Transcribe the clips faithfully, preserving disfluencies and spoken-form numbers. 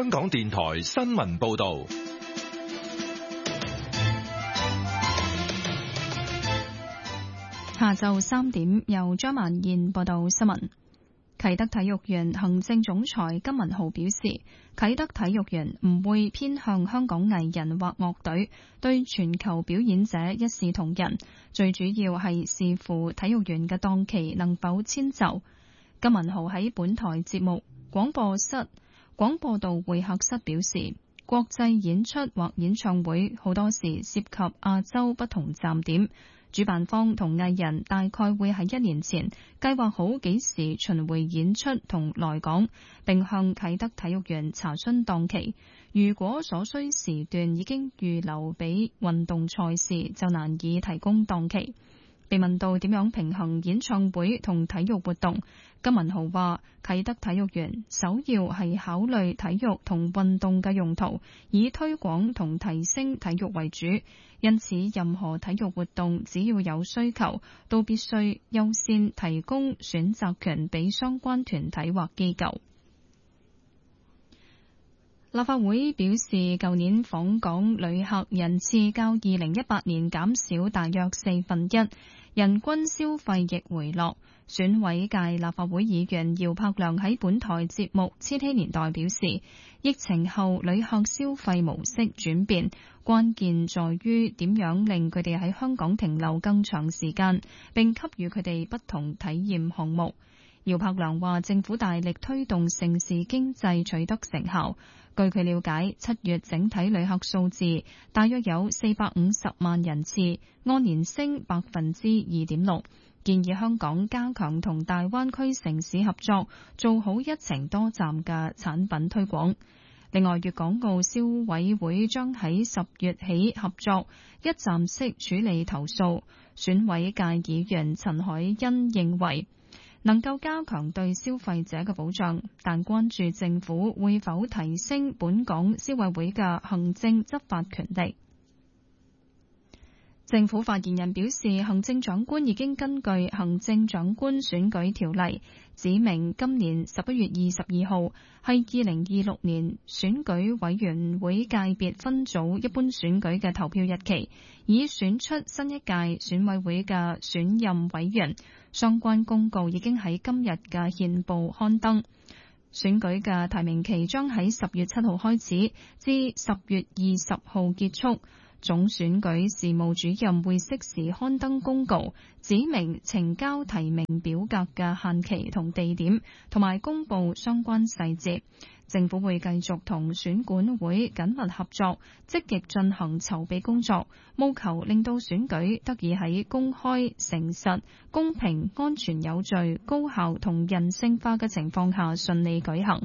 香港電台新聞報道。 下晝三點，由張曼燕報道新聞。啟德體育園行政總裁金文豪表示，啟德體育園唔會偏向香港藝人或樂隊，對全球表演者一視同仁，最主要係視乎體育園嘅檔期能否遷就。金文豪喺本台節目廣播室廣播道會客室表示，國際演出或演唱會好多時涉及亞洲不同站點，主辦方同藝人大概會喺一年前計劃好幾時巡迴演出同來港，並向啟德體育園查詢檔期。如果所需時段已經預留俾運動賽事，就難以提供檔期。被問到點樣平衡演唱會同體育活動，金文豪話：啟德體育園首要係考慮體育同運動嘅用途，以推廣同提升體育為主，因此任何體育活動只要有需求，都必須優先提供選擇權俾相關團體或機構。立法會表示，舊年訪港旅客人次較二零一八年減少大約四分一，人均消費亦回落。選委界立法會議員姚柏良喺本台節目《千禧年代》表示，疫情後旅客消費模式轉變，關鍵在於點樣令佢哋喺香港停留更長時間，並給予佢哋不同體驗項目。姚柏良話，政府大力推動城市經濟取得成效。據佢了解，七月整體旅客數字大約有四百五十萬人次，按年升百分之二點六。建議香港加強同大灣區城市合作，做好一程多站嘅產品推廣。另外，粵港澳消委會將喺十月起合作一站式處理投訴。選委界議員陳海欣認為能夠加強對消費者嘅保障，但關注政府會否提升本港消委會嘅行政執法權力。政府發言人表示，行政長官已經根據行政長官選舉條例指明今年十一月二十二號係二零二六年選舉委員會界別分組一般選舉嘅投票日期，以選出新一屆選委會嘅選任委員。相關公告已經喺今日嘅憲報刊登。選舉嘅提名期將喺十月七號開始，至十月二十號結束。總選舉事務主任會適時刊登公告，指明呈交提名表格嘅限期同地點，同埋公布相關細節。政府會繼續同選管會緊密合作，積極進行籌備工作，務求令到選舉得以喺公開、誠實、公平、安全有序、高效同人性化嘅情況下順利舉行。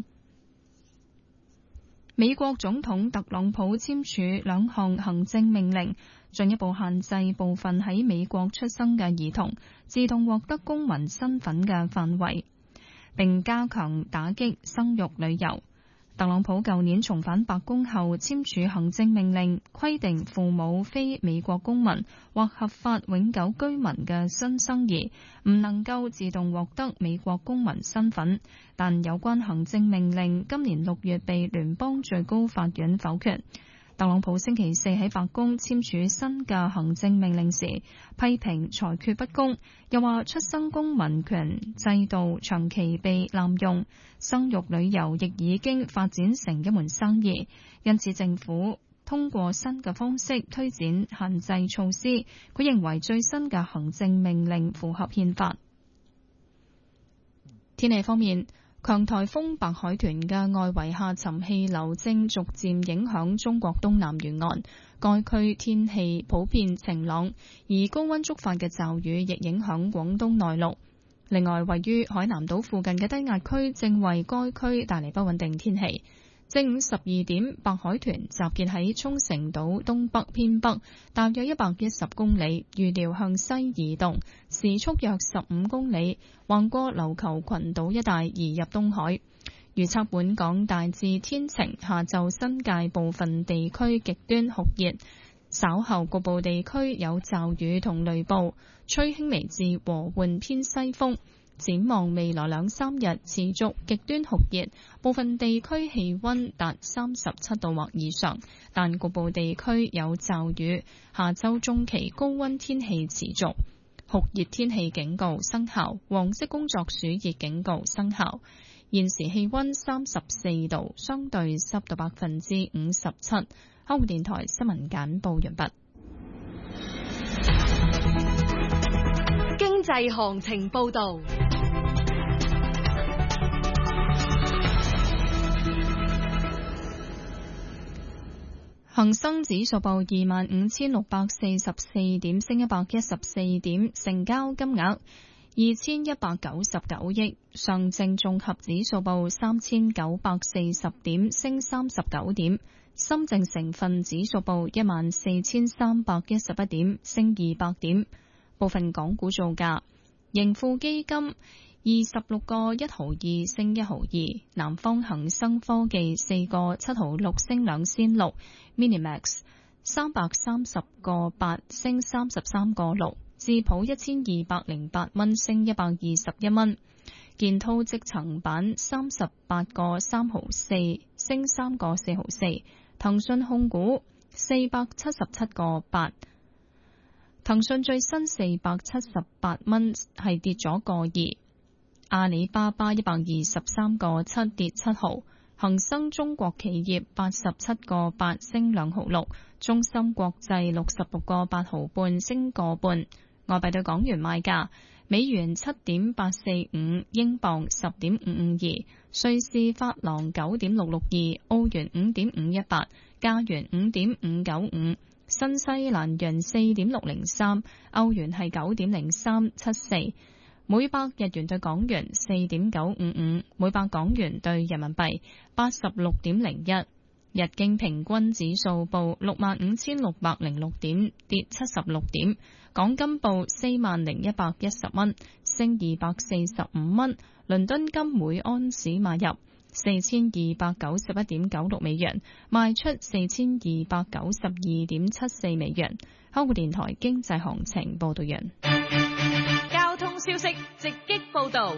美國總統特朗普簽署兩項行政命令，進一步限制部分喺美國出生嘅兒童自動獲得公民身份嘅範圍，並加強打擊生育旅遊。特朗普舊年重返白宮後簽署行政命令，規定父母非美國公民或合法永久居民嘅新生兒唔能夠自動獲得美國公民身份。但有關行政命令今年六月被聯邦最高法院否決。特朗普星期四喺白宮簽署新嘅行政命令時，批評裁決不公，又話出生公民權制度長期被濫用，生育旅遊亦已經發展成一門生意，因此政府通過新嘅方式推展限制措施。佢認為最新嘅行政命令符合憲法。天氣方面，強颱風白海豚嘅外圍下沉氣流正逐漸影響中國東南沿岸，該區天氣普遍晴朗，而高溫觸發嘅驟雨亦影響廣東內陸。另外，位於海南島附近嘅低壓區正為該區帶嚟不穩定天氣。正午十二點，白海豚集結喺沖繩島東北偏北，大約一百一十公里，預料向西移動，時速約十五公里，橫過琉球群島一帶移入東海。預測本港大致天晴，下晝新界部分地區極端酷熱，稍後局部地區有驟雨同雷暴，吹輕微至和緩偏西風。 展望未來兩三日持續極端酷熱，部分地區氣溫達三十七度或以上，但局部地區有驟雨。下周中期高溫天氣持續，酷熱天氣警告生效，黃色工作暑熱警告生效。現時氣溫三十四度，相對濕度百分之五十七。香港電台新聞簡報完畢。 經濟行情報道。 恒生指數報二萬五千六百四十四點，升一百一十四點，成交金額二千一百九十九億。上證綜合指數報三千九百四十點，升三十九點。深證成分指數報一萬四千三百一十一點，升二百點。部分港股造價：盈富基金二十六個一毫二升一毫二，南方恒生科技四個七毫六升兩仙六 ，Minimax 三百三十個八升三十三個六，智普一千二百零八蚊升一百二十一蚊，建滔積層板三十八個三毫四升三個四毫四，騰訊控股四百七十七個八。騰訊最新四百七十八蚊，係跌咗個二。阿里巴巴一百二十三個七跌七毫。恒生中國企業八十七個八升兩毫六。中芯國際六十六個八毫半升個半。外幣對港元賣價：美元七點八四五，英鎊十點五五二，瑞士法郎九點六六二，澳元五點五一八，加元五點五九五。新西蘭元四點六零三，歐元係九點零三七四，每百日元對港元四點九五五，每百港元對人民幣八十六點零一。日經平均指數報六萬五千六百零六點，跌七十六點。港金報四萬零一百一十蚊，升二百四十五蚊。倫敦金每安士買入四千二百九十一點九六美元，賣出四千二百九十二點七四美元。香港電台經濟行情報道完。 交通消息直擊報道。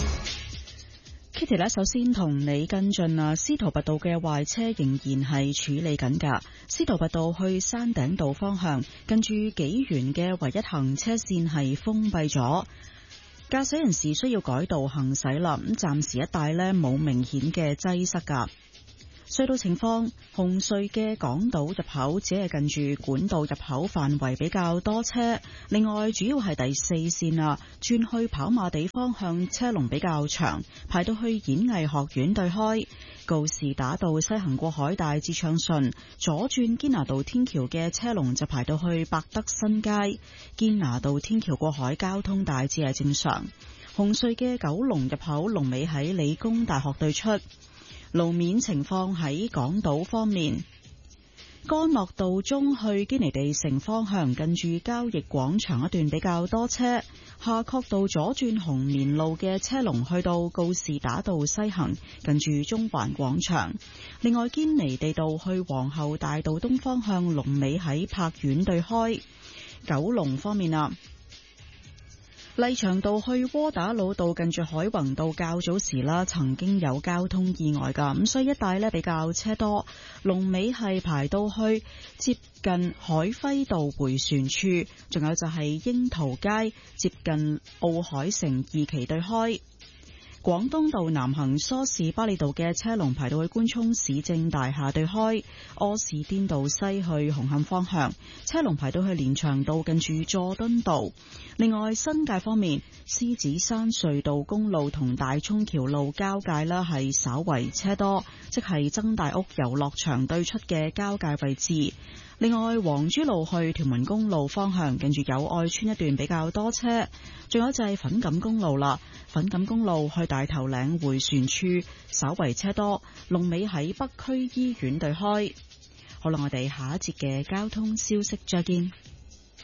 Kitty 呢，首先同你跟進啊，司徒拔道嘅壞車仍然係處理緊㗎。司徒拔道去山頂道方向，近住紀元嘅唯一行車線係封閉咗。駕駛人士需要改道行駛啦，咁暫時一帶呢冇明顯嘅擠塞噶。隧道情況，紅隧嘅港島入口只係近住管道入口範圍比較多車，另外主要係第四線啊，轉去跑馬地方向車龍比較長，排到去演藝學院對開。告士打道西行過海大致暢順，左轉堅拿道天橋嘅車龍就排到去百德新街。堅拿道天橋過海交通大致係正常。紅隧嘅九龍入口龍尾喺理工大學對出。路面情況喺港島方面，干諾道中去堅尼地城方向，近住交易廣場一段比較多車。夏慤道左轉紅棉路嘅車龍去到告士打道西行，近住中環廣場。另外，堅尼地道去皇后大道東方向，龍尾喺柏苑對開。九龍方面啊，麗翔道去窩打老道近住海泓道較早時啦，曾經有交通意外噶，咁所以一帶呢比較車多，龍尾係排到去接近海輝道回旋處，仲有就係櫻桃街接近奧海城二期對開。廣東道南行梳士巴利道嘅車龍排到去官涌市政大廈對開。柯士甸道西去紅磡方向，車龍排到去連翔道近住佐敦道。另外新界方面，獅子山隧道公路同大涌橋路交界啦，係稍為車多，即係曾大屋遊樂場對出嘅交界位置。另外，黃珠路去屯門公路方向，近住友愛村一段比較多車。仲有就係粉錦公路啦，粉錦公路去大頭嶺回旋處稍為車多，龍尾喺北區醫院對開。好啦，我哋下一節嘅交通消息再見。